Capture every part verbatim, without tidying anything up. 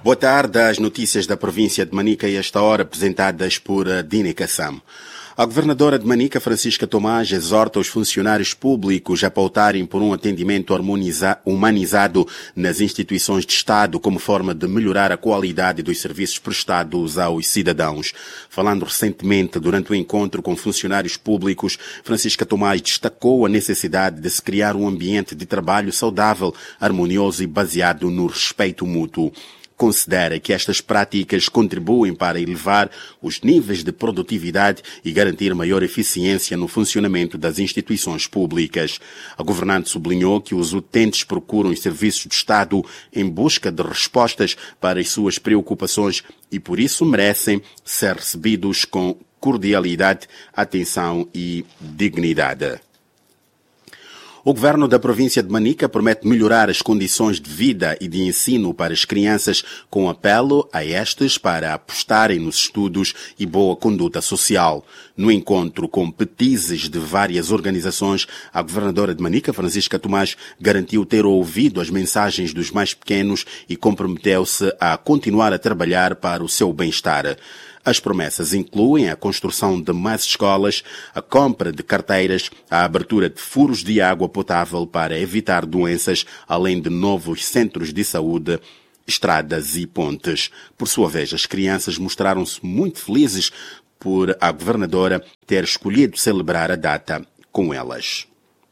Boa tarde. As notícias da província de Manica e esta hora apresentadas por Dini Kassam. A governadora de Manica, Francisca Tomás, exorta os funcionários públicos a pautarem por um atendimento humanizado nas instituições de Estado como forma de melhorar a qualidade dos serviços prestados aos cidadãos. Falando recentemente durante o encontro com funcionários públicos, Francisca Tomás destacou a necessidade de se criar um ambiente de trabalho saudável, harmonioso e baseado no respeito mútuo. Considera que estas práticas contribuem para elevar os níveis de produtividade e garantir maior eficiência no funcionamento das instituições públicas. A governante sublinhou que os utentes procuram os serviços do Estado em busca de respostas para as suas preocupações e, por isso, merecem ser recebidos com cordialidade, atenção e dignidade. O governo da província de Manica promete melhorar as condições de vida e de ensino para as crianças, com apelo a estes para apostarem nos estudos e boa conduta social. No encontro com petizes de várias organizações, a governadora de Manica, Francisca Tomás, garantiu ter ouvido as mensagens dos mais pequenos e comprometeu-se a continuar a trabalhar para o seu bem-estar. As promessas incluem a construção de mais escolas, a compra de carteiras, a abertura de furos de água potável para evitar doenças, além de novos centros de saúde, estradas e pontes. Por sua vez, as crianças mostraram-se muito felizes por a governadora ter escolhido celebrar a data com elas.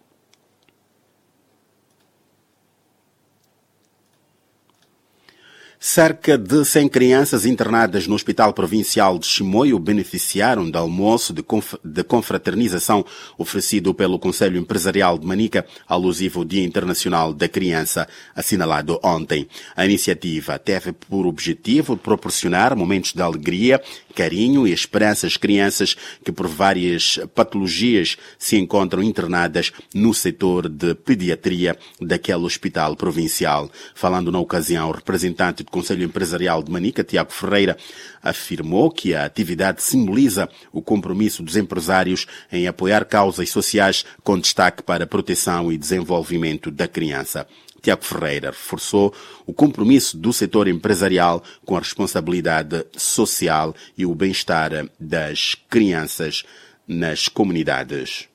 Cerca de cem crianças internadas no Hospital Provincial de Chimoio beneficiaram do almoço de, conf- de confraternização oferecido pelo Conselho Empresarial de Manica, alusivo ao Dia Internacional da Criança, assinalado ontem. A iniciativa teve por objetivo proporcionar momentos de alegria, carinho e esperança às crianças que por várias patologias se encontram internadas no setor de pediatria daquele hospital provincial. Falando na ocasião, o representante do Conselho Empresarial de Manica, Tiago Ferreira, afirmou que a atividade simboliza o compromisso dos empresários em apoiar causas sociais com destaque para a proteção e desenvolvimento da criança. Tiago Ferreira reforçou o compromisso do setor empresarial com a responsabilidade social e o bem-estar das crianças nas comunidades.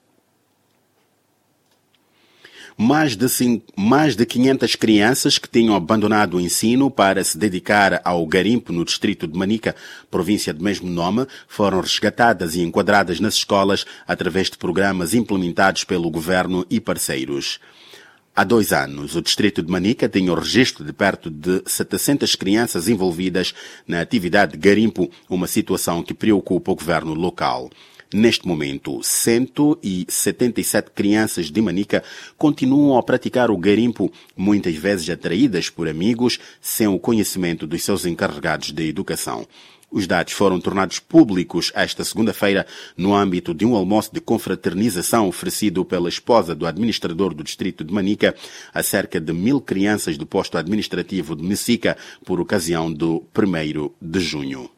Mais de, cinco, mais de quinhentas crianças que tinham abandonado o ensino para se dedicar ao garimpo no distrito de Manica, província de mesmo nome, foram resgatadas e enquadradas nas escolas através de programas implementados pelo governo e parceiros. Há dois anos, o distrito de Manica tem o registro de perto de setecentas crianças envolvidas na atividade de garimpo, uma situação que preocupa o governo local. Neste momento, cento e setenta e sete crianças de Manica continuam a praticar o garimpo, muitas vezes atraídas por amigos, sem o conhecimento dos seus encarregados de educação. Os dados foram tornados públicos esta segunda-feira no âmbito de um almoço de confraternização oferecido pela esposa do administrador do distrito de Manica a cerca de mil crianças do posto administrativo de Messica por ocasião do primeiro de junho.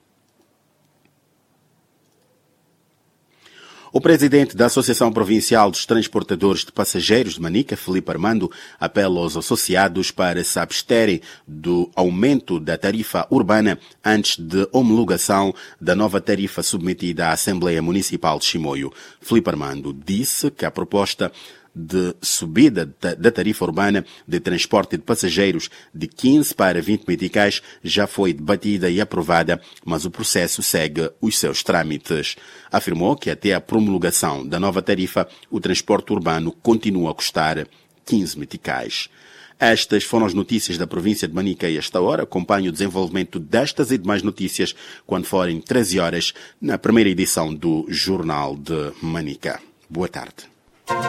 O presidente da Associação Provincial dos Transportadores de Passageiros de Manica, Filipe Armando, apela aos associados para se absterem do aumento da tarifa urbana antes de homologação da nova tarifa submetida à Assembleia Municipal de Chimoio. Filipe Armando disse que a proposta de subida da tarifa urbana de transporte de passageiros de quinze para vinte meticais já foi debatida e aprovada, mas o processo segue os seus trâmites. Afirmou que até a promulgação da nova tarifa, o transporte urbano continua a custar quinze meticais. Estas foram as notícias da província de Manica e esta hora. Acompanhe o desenvolvimento destas e demais notícias quando forem treze horas na primeira edição do Jornal de Manica. Boa tarde.